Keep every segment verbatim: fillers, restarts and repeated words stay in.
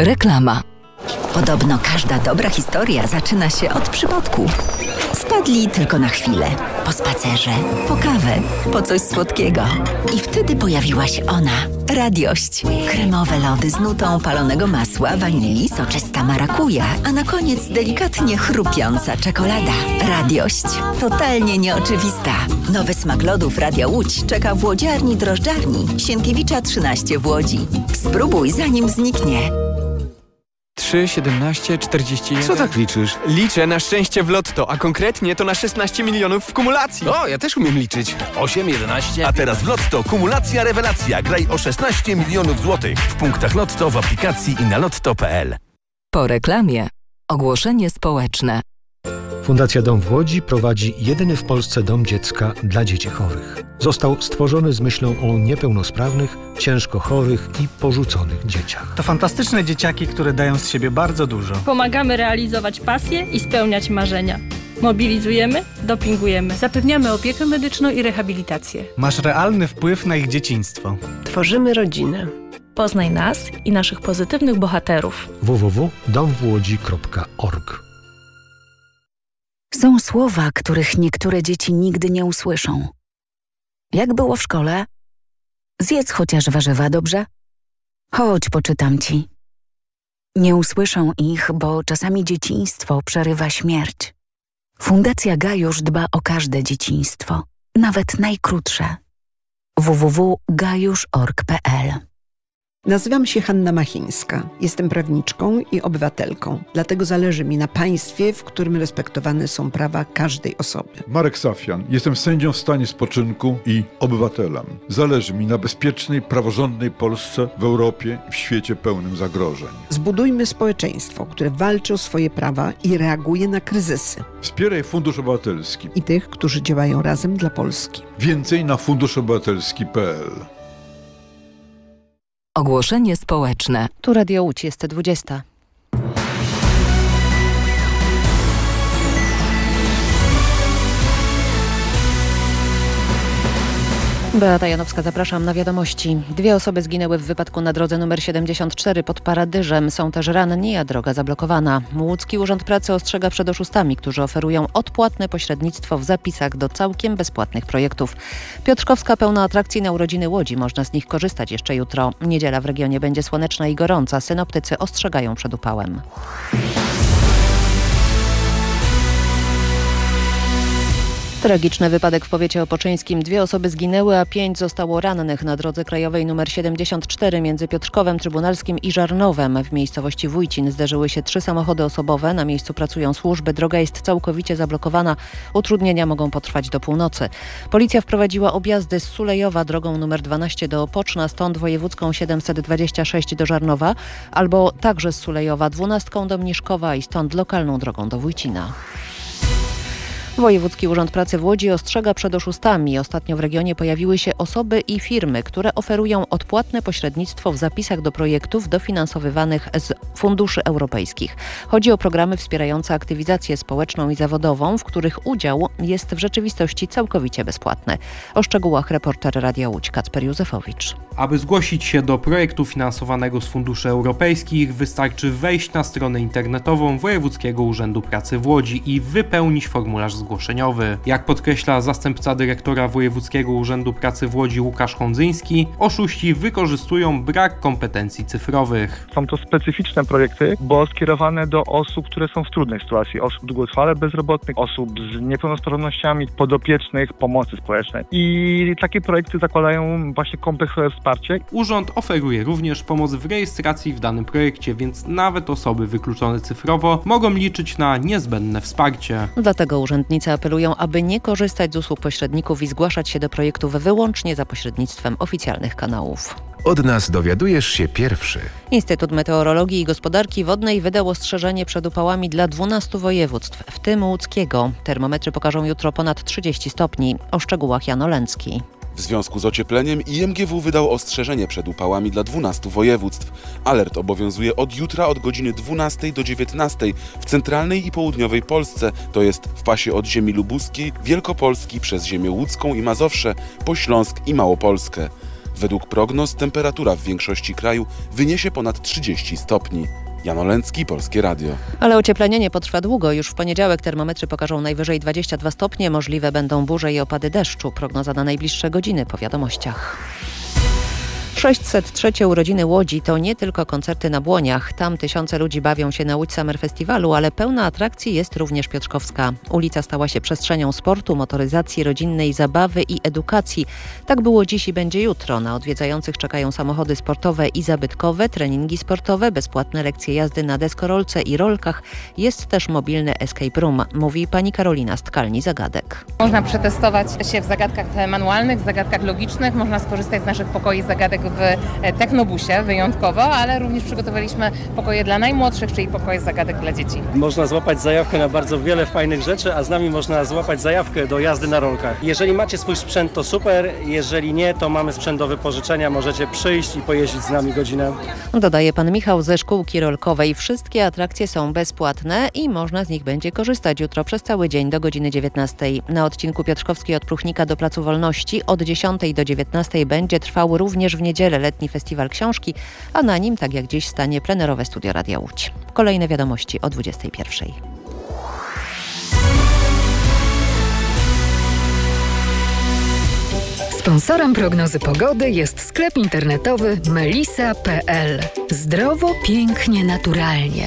Reklama. Podobno każda dobra historia zaczyna się od przypadku. Wpadli tylko na chwilę. Po spacerze, po kawę, po coś słodkiego. I wtedy pojawiła się ona. Radiość. Kremowe lody z nutą palonego masła, wanilii, soczysta marakuja, a na koniec delikatnie chrupiąca czekolada. Radiość. Totalnie nieoczywista. Nowy smak lodów Radia Łódź czeka w łodziarni drożdżarni Sienkiewicza trzynaście w Łodzi. Spróbuj zanim zniknie. trzy, siedemnaście, czterdzieści jeden. Co tak liczysz? Liczę na szczęście w lotto, a konkretnie to na szesnaście milionów w kumulacji. O, ja też umiem liczyć. osiem, jedenaście. A teraz w Lotto kumulacja rewelacja. Graj o szesnaście milionów złotych. W punktach Lotto, w aplikacji i na lotto kropka pe el. Po reklamie. Ogłoszenie społeczne. Fundacja Dom w Łodzi prowadzi jedyny w Polsce dom dziecka dla dzieci chorych. Został stworzony z myślą o niepełnosprawnych, ciężko chorych i porzuconych dzieciach. To fantastyczne dzieciaki, które dają z siebie bardzo dużo. Pomagamy realizować pasje i spełniać marzenia. Mobilizujemy, dopingujemy. Zapewniamy opiekę medyczną i rehabilitację. Masz realny wpływ na ich dzieciństwo. Tworzymy rodzinę. Poznaj nas i naszych pozytywnych bohaterów. w w w kropka dom w łodzi kropka org. Są słowa, których niektóre dzieci nigdy nie usłyszą. Jak było w szkole? Zjedz chociaż warzywa, dobrze? Chodź, poczytam ci. Nie usłyszą ich, bo czasami dzieciństwo przerywa śmierć. Fundacja Gajusz dba o każde dzieciństwo, nawet najkrótsze. w w w kropka gajusz kropka org kropka pe el. Nazywam się Hanna Machińska. Jestem prawniczką i obywatelką. Dlatego zależy mi na państwie, w którym respektowane są prawa każdej osoby. Marek Safian. Jestem sędzią w stanie spoczynku i obywatelem. Zależy mi na bezpiecznej, praworządnej Polsce w Europie i w świecie pełnym zagrożeń. Zbudujmy społeczeństwo, które walczy o swoje prawa i reaguje na kryzysy. Wspieraj Fundusz Obywatelski I tych, którzy działają razem dla Polski. Więcej na fundusz obywatelski kropka pe el. Ogłoszenie społeczne. Tu Radio Łódź, jest dwudziesta. Beata Janowska, zapraszam na wiadomości. Dwie osoby zginęły w wypadku na drodze numer siedemdziesiąt cztery pod Paradyżem. Są też ranni, a droga zablokowana. Łódzki Urząd Pracy ostrzega przed oszustami, którzy oferują odpłatne pośrednictwo w zapisach do całkiem bezpłatnych projektów. Piotrkowska pełna atrakcji na urodziny Łodzi. Można z nich korzystać jeszcze jutro. Niedziela w regionie będzie słoneczna i gorąca. Synoptycy ostrzegają przed upałem. Tragiczny wypadek w powiecie opoczyńskim. Dwie osoby zginęły, a pięć zostało rannych na drodze krajowej nr siedemdziesiąt cztery między Piotrkowem Trybunalskim i Żarnowem. W miejscowości Wójcin zderzyły się trzy samochody osobowe. Na miejscu pracują służby. Droga jest całkowicie zablokowana. Utrudnienia mogą potrwać do północy. Policja wprowadziła objazdy z Sulejowa drogą nr dwanaście do Opoczna, stąd wojewódzką siedemset dwadzieścia sześć do Żarnowa, albo także z Sulejowa dwunastką do Mniszkowa i stąd lokalną drogą do Wójcina. Wojewódzki Urząd Pracy w Łodzi ostrzega przed oszustami. Ostatnio w regionie pojawiły się osoby i firmy, które oferują odpłatne pośrednictwo w zapisach do projektów dofinansowywanych z funduszy europejskich. Chodzi o programy wspierające aktywizację społeczną i zawodową, w których udział jest w rzeczywistości całkowicie bezpłatny. O szczegółach reporter Radia Łódź Kacper Józefowicz. Aby zgłosić się do projektu finansowanego z funduszy europejskich, wystarczy wejść na stronę internetową Wojewódzkiego Urzędu Pracy w Łodzi i wypełnić formularz zgłoszeniowy. Jak podkreśla zastępca dyrektora Wojewódzkiego Urzędu Pracy w Łodzi Łukasz Hondzyński, oszuści wykorzystują brak kompetencji cyfrowych. Są to specyficzne projekty, bo skierowane do osób, które są w trudnej sytuacji, osób długotrwale bezrobotnych, osób z niepełnosprawnościami, podopiecznych, pomocy społecznej. I takie projekty zakładają właśnie kompleksowe wsparcie. Urząd oferuje również pomoc w rejestracji w danym projekcie, więc nawet osoby wykluczone cyfrowo mogą liczyć na niezbędne wsparcie. Dlatego urzędnicy apelują, aby nie korzystać z usług pośredników i zgłaszać się do projektów wyłącznie za pośrednictwem oficjalnych kanałów. Od nas dowiadujesz się pierwszy. Instytut Meteorologii i Gospodarki Wodnej wydał ostrzeżenie przed upałami dla dwunastu województw, w tym łódzkiego. Termometry pokażą jutro ponad trzydzieści stopni. O szczegółach Jan Olencki. W związku z ociepleniem I M G W wydał ostrzeżenie przed upałami dla dwunastu województw. Alert obowiązuje od jutra od godziny dwunastej do dziewiętnastej w centralnej i południowej Polsce, to jest w pasie od ziemi lubuskiej, Wielkopolski przez ziemię łódzką i Mazowsze, po Śląsk i Małopolskę. Według prognoz temperatura w większości kraju wyniesie ponad trzydzieści stopni. Jan Olęcki, Polskie Radio. Ale ocieplenie nie potrwa długo. Już w poniedziałek termometry pokażą najwyżej dwadzieścia dwa stopnie. Możliwe będą burze i opady deszczu. Prognoza na najbliższe godziny po wiadomościach. sześćset trzy urodziny Łodzi to nie tylko koncerty na Błoniach. Tam tysiące ludzi bawią się na Łódź Summer Festiwalu, ale pełna atrakcji jest również Piotrkowska. Ulica stała się przestrzenią sportu, motoryzacji, rodzinnej zabawy i edukacji. Tak było dziś i będzie jutro. Na odwiedzających czekają samochody sportowe i zabytkowe, treningi sportowe, bezpłatne lekcje jazdy na deskorolce i rolkach. Jest też mobilny escape room, mówi pani Karolina z Tkalni Zagadek. Można przetestować się w zagadkach manualnych, w zagadkach logicznych, można skorzystać z naszych pokoi zagadek w Technobusie wyjątkowo, ale również przygotowaliśmy pokoje dla najmłodszych, czyli pokoje zagadek dla dzieci. Można złapać zajawkę na bardzo wiele fajnych rzeczy, a z nami można złapać zajawkę do jazdy na rolkach. Jeżeli macie swój sprzęt, to super, jeżeli nie, to mamy sprzęt do wypożyczenia, możecie przyjść i pojeździć z nami godzinę. Dodaje pan Michał ze szkółki rolkowej. Wszystkie atrakcje są bezpłatne i można z nich będzie korzystać jutro przez cały dzień do godziny dziewiętnastej. Na odcinku Piotrkowskiej od Pruchnika do Placu Wolności od dziesiątej do dziewiętnastej będzie trwał również w niedzielę letni festiwal książki, a na nim, tak jak dziś, stanie plenerowe studio Radia Łódź. Kolejne wiadomości o dwudziestej pierwszej. Sponsorem prognozy pogody jest sklep internetowy melisa kropka p l. Zdrowo, pięknie, naturalnie.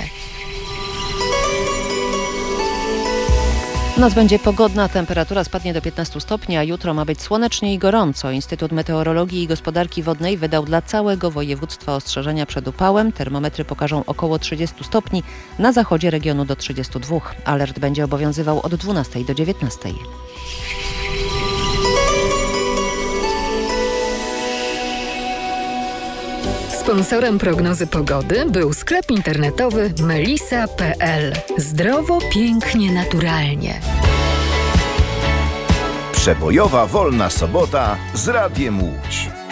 Noc będzie pogodna, temperatura spadnie do piętnastu stopni, a jutro ma być słonecznie i gorąco. Instytut Meteorologii i Gospodarki Wodnej wydał dla całego województwa ostrzeżenia przed upałem. Termometry pokażą około trzydziestu stopni, na zachodzie regionu do trzydziestu dwóch. Alert będzie obowiązywał od dwunastej do dziewiętnastej. Sponsorem prognozy pogody był sklep internetowy melisa kropka p l. Zdrowo, pięknie, naturalnie. Przebojowa wolna sobota z Radiem Łódź.